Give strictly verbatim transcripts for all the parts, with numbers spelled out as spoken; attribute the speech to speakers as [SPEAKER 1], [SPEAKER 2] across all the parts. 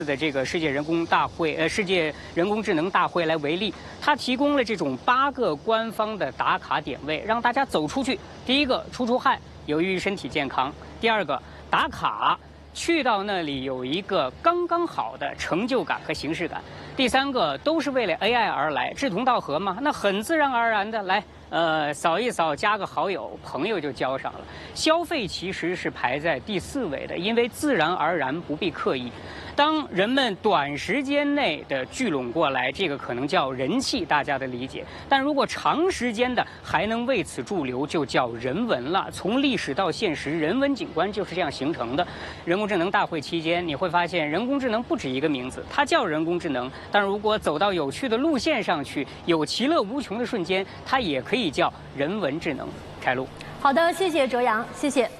[SPEAKER 1] 的这个世界人工大会，呃，世界人工智能大会来为例，它提供了这种八个官方的打卡点位，让大家走出去。第一个，出出汗，有益于身体健康；第二个，打卡，去到那里有一个刚刚好的成就感和形式感；第三个，都是为了 A I 而来，志同道合嘛，那很自然而然的来。 呃，扫一扫，加个好友，朋友就交上了。消费其实是排在第四位的，因为自然而然，不必刻意。当人们短时间内的聚拢过来，这个可能叫人气，大家的理解。但如果长时间的还能为此驻留，就叫人文了。从历史到现实，人文景观就是这样形成的。人工智能大会期间，你会发现人工智能不止一个名字，它叫人工智能。但如果走到有趣的路线上去，有其乐无穷的瞬间，它也可以 叫人文智能开路。
[SPEAKER 2] 好的，谢谢哲阳，谢谢。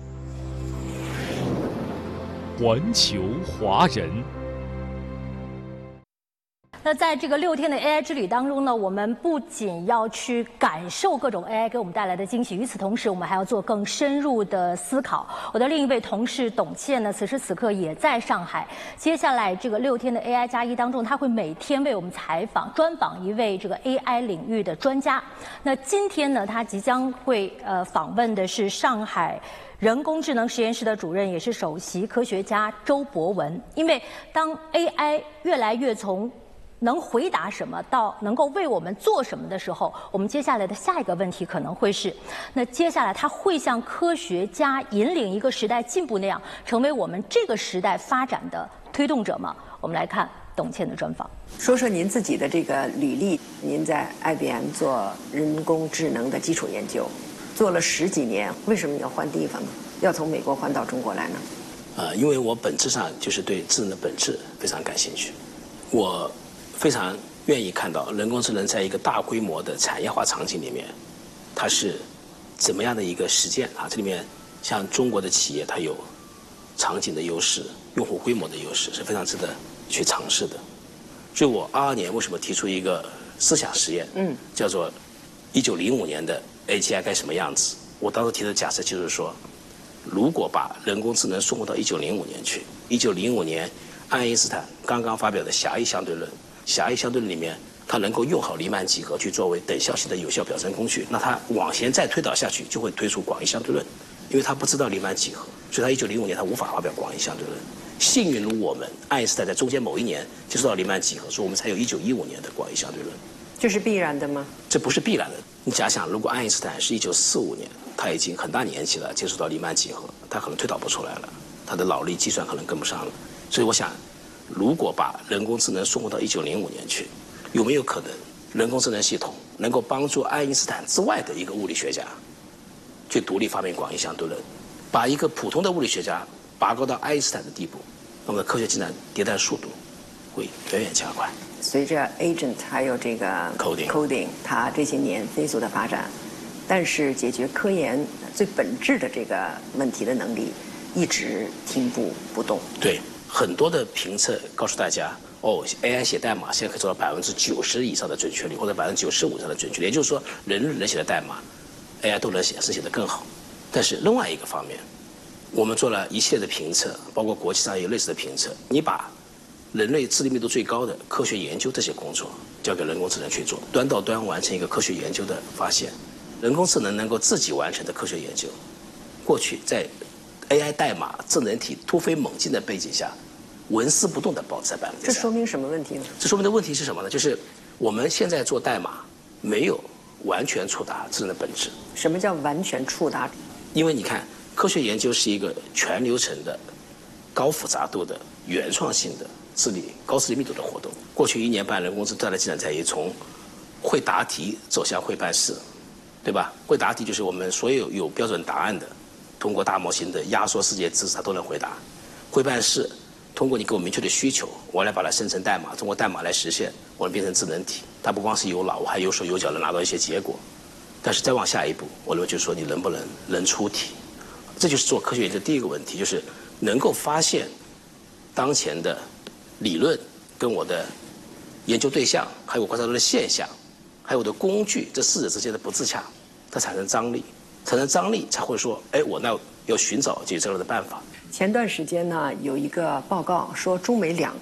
[SPEAKER 3] 环球华人。
[SPEAKER 2] 那在这个六天的 A I 之旅当中呢，我们不仅要去感受各种 A I 给我们带来的惊喜，与此同时，我们还要做更深入的思考。我的另一位同事董倩呢，此时此刻也在上海。接下来这个六天的 A I 加一当中，他会每天为我们采访、专访一位这个 A I 领域的专家。那今天呢，他即将会呃访问的是上海 人工智能实验室的主任，也是首席科学家周博文。因为当 A I 越来越从 能回答什么到能够为我们做什么的时候，我们接下来的下一个问题可能会是：那接下来它会像科学家引领一个时代进步那样，成为我们这个时代发展的推动者吗？我们来看董倩的专访。
[SPEAKER 4] 说说您自己的这个履历，您在 I B M 做人工智能的基础研究，做了十几年，为什么要换地方呢？要从美国换到中国来呢？
[SPEAKER 5] 呃，因为我本质上就是对智能的本质非常感兴趣，我 非常愿意看到人工智能在一个大规模的产业化场景里面，它是怎么样的一个实践啊？这里面像中国的企业，它有场景的优势、用户规模的优势，是非常值得去尝试的。所以我二二年为什么提出一个思想实验，嗯，叫做一九零五年的 A G I 该什么样子？我当时提的假设就是说，如果把人工智能送回到一九零五年去，一九零五年爱因斯坦刚刚发表的狭义相对论。 狭义相对论里面，它能够用好黎曼几何去作为等效性的有效表征工具，那它往前再推导下去，就会推出广义相对论，因为它不知道黎曼几何，所以它一九零五年它无法发表广义相对论。幸运如我们，爱因斯坦在中间某一年接触到黎曼几何，所以我们才有一九一五年的广义相对论。
[SPEAKER 4] 这是必然的吗？
[SPEAKER 5] 这不是必然的。你假想，如果爱因斯坦是一九四五年，他已经很大年纪了，接触到黎曼几何，他可能推导不出来了，他的脑力计算可能跟不上了。所以我想，如果把人工智能送回到一九零五年去， 有没有可能，人工智能系统能够帮助爱因斯坦之外的一个物理学家，去独立发明广义相对论，把一个普通的物理学家拔高到爱因斯坦的地步，那么科学进展迭代速度会远远加快。
[SPEAKER 4] 随着 agent 还有这个
[SPEAKER 5] coding
[SPEAKER 4] coding 它这些年飞速的发展，但是解决科研最本质的这个问题的能力一直停步不动。对，
[SPEAKER 5] 很多的评测告诉大家。 哦 ，A I 写代码现在可以做到百分之九十以上的准确率，或者百分之九十五以上的准确率，也就是说，人类能写的代码 ，A I 都能写，是写得更好。但是另外一个方面，我们做了一系列的评测，包括国际上也有类似的评测。你把人类智力密度最高的科学研究这些工作交给人工智能去做，端到端完成一个科学研究的发现，人工智能能够自己完成的科学研究，过去在 A I 代码智能体突飞猛进的背景下， 纹丝不动地保持在百分之三。
[SPEAKER 4] 这说明什么问题呢？
[SPEAKER 5] 这说明的问题是什么呢？就是我们现在做代码没有完全触达智能的本质。
[SPEAKER 4] 什么叫完全触达？
[SPEAKER 5] 因为你看，科学研究是一个全流程的、高复杂度的、原创性的、智力高智力密度的活动。过去一年半，人工智能的进展在于从会答题走向会办事，对吧？会答题就是我们所有有标准答案的，通过大模型的压缩世界知识，它都能回答。会办事 通过你给我明确的需求，我来把它生成代码，通过代码来实现，我能变成智能体。它不光是有脑，我还有手有脚，能拿到一些结果。但是再往下一步，我认为就是说你能不能能出题，这就是做科学研究的第一个问题，就是能够发现当前的理论跟我的研究对象，还有我观察到的现象，还有我的工具这四者之间的不自洽，它产生张力，产生张力才会说，哎，我那要寻找解决这样的办法。
[SPEAKER 4] 前段时间呢，有一个报告说中美两